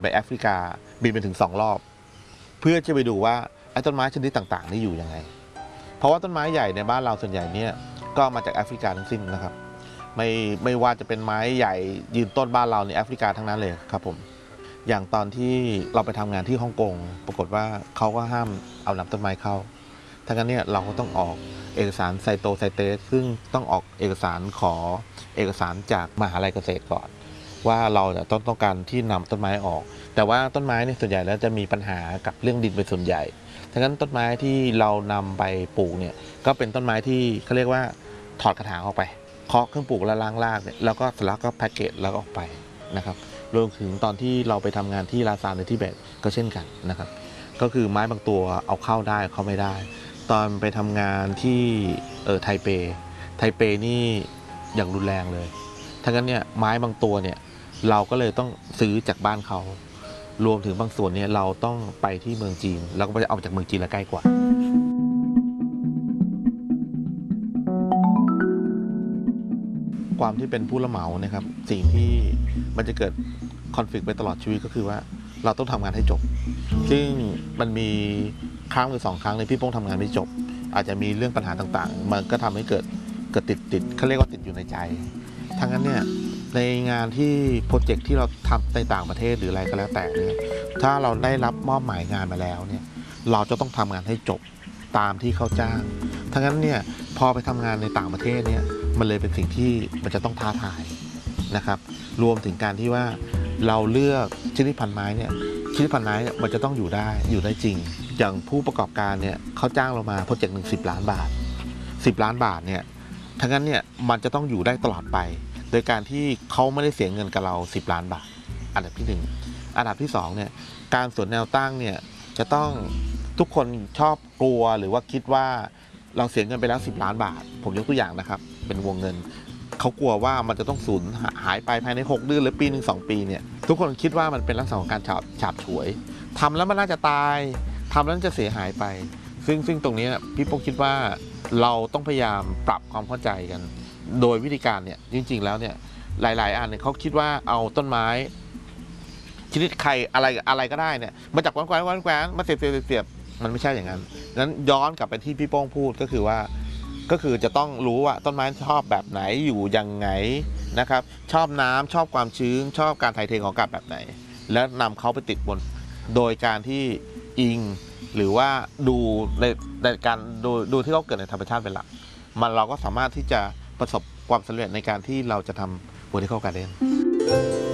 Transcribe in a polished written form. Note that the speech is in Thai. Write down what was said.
ไปแอฟริกาบินไปถึง2 รอบเพื่อจะไปดูว่าไอ้ต้นไม้ชนิดต่างๆนี่อยู่ยังไงเพราะว่าต้นไม้ใหญ่ในบ้านเราส่วนใหญ่เนี่ยก็มาจากแอฟริกาทั้งสิ้นนะครับไม่ว่าจะเป็นไม้ใหญ่ยืนต้นบ้านเราในแอฟริกาทั้งนั้นเลยครับผมอย่างตอนที่เราไปทำงานที่ฮ่องกงปรากฏว่าเขาก็ห้ามเอานำต้นไม้เข้าทั้งนั้นเนี่ยเราก็ต้องออกเอกสารไซโตไซเตสซึ่งต้องออกเอกสารขอเอกสารจากมหาลัยเกษตรก่อนว่าเราต้องการที่นำต้นไม้ออกแต่ว่าต้นไม้เนี่ยส่วนใหญ่แล้วจะมีปัญหากับเรื่องดินเป็นส่วนใหญ่ทั้งนั้นต้นไม้ที่เรานำไปปลูกเนี่ยก็เป็นต้นไม้ที่เขาเรียกว่าถอดกระถางออกไปเคาะเครื่องปลูกแล้วล้างรากเนี่ยแล้วก็เสร็จแล้วก็แพ็กเกจแล้วก็ออกไปนะครับรวมถึงตอนที่เราไปทำงานที่ลาซานในทิเบตก็เช่นกันนะครับก็คือไม้บางตัวเอาเข้าได้เข้าไม่ได้ตอนไปทำงานที่ไทเปนี่อย่างรุนแรงเลยทั้งนั้นเนี่ยไม้บางตัวเนี่ยเราก็เลยต้องซื้อจากบ้านเขารวมถึงบางส่วนเนี่ยเราต้องไปที่เมืองจีนแล้วก็ไปเอาจากเมืองจีนแล้วใกล้กว่าความที่เป็นผู้รับเหมานะครับสิ่งที่มันจะเกิดคอนฟลิกต์ไปตลอดชีวิตก็คือว่าเราต้องทำงานให้จบซึ่งมันมีครั้งหรือ2 ครั้งในพี่โป้งทำงานไม่จบอาจจะมีเรื่องปัญหาต่างๆมันก็ทำให้เกิดติดเขาเรียกว่าติดอยู่ในใจทั้งนั้นเนี่ยในงานที่โปรเจกต์ที่เราทำในต่างประเทศหรืออะไรก็แล้วแต่เนี่ยถ้าเราได้รับมอบหมายงานมาแล้วเนี่ยเราจะต้องทำงานให้จบตามที่เขาจ้างทั้งนั้นเนี่ยพอไปทำงานในต่างประเทศเนี่ยมันเลยเป็นสิ่งที่มันจะต้องท้าทายนะครับรวมถึงการที่ว่าเราเลือกชนิดพันธุ์ไม้เนี่ยชนิดพันธุ์ไม้เนี่ยมันจะต้องอยู่ได้จริงอย่างผู้ประกอบการเนี่ยเขาจ้างเรามาโปรเจกต์10 ล้านบาท10 ล้านบาทเนี่ยทั้งนั้นเนี่ยมันจะต้องอยู่ได้ตลอดไปโดยการที่เขาไม่ได้เสียเงินกับเรา10 ล้านบาทอันดับที่1อันดับที่2เนี่ยการสวนแนวตั้งเนี่ยจะต้องทุกคนชอบกลัวหรือว่าคิดว่าเราเสียเงินไปแล้ว10 ล้านบาทผมยกตัวอย่างนะครับเป็นวงเงินเขากลัวว่ามันจะต้องสูญหายไปภายใน6 เดือนหรือปีนึง2 ปีเนี่ยทุกคนคิดว่ามันเป็นลักษณะของการฉาบฉวยทำแล้วมันน่าจะตายทำแล้วจะเสียหายไปซึ่งตรงนี้พี่โป๊กคิดว่าเราต้องพยายามปรับความเข้าใจกันโดยวิธีการเนี่ยจริงๆแล้วเนี่ยหลายๆอันเนี่ยเขาคิดว่าเอาต้นไม้ชนิดใครอะไรก็ได้เนี่ยมาจากแขวนมาเสียบมันไม่ใช่อย่างนั้นนั้นย้อนกลับไปที่พี่โป้งพูดก็คือจะต้องรู้ว่าต้นไม้ชอบแบบไหนอยู่ยังไงนะครับชอบน้ำชอบความชื้นชอบการถ่ายเทของอากาศแบบไหนแล้วนำเขาไปติดบนโดยการที่อิงหรือว่าดูในการดูที่เขาเกิดในธรรมชาติเป็นหลักเราก็สามารถที่จะประสบความสำเร็จในการที่เราจะทำ vertical garden